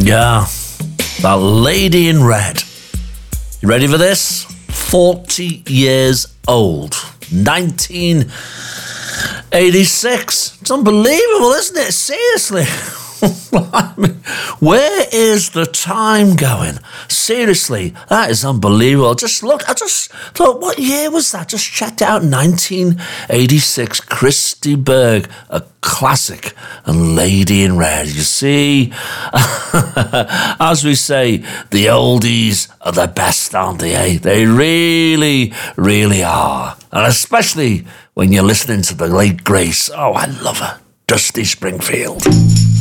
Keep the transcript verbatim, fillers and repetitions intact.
Yeah, that Lady in Red. You ready for this? forty years old. nineteen eighty-six. It's unbelievable, isn't it? Seriously. I mean, where is the time going? Seriously, that is unbelievable. Just look, I just thought, what year was that? Just checked out nineteen eighty-six, Christy Berg, a classic, and Lady in Red. You see, as we say, the oldies are the best, aren't they, eh? They really, really are. And especially when you're listening to the late Grace. Oh, I love her. Dusty Springfield.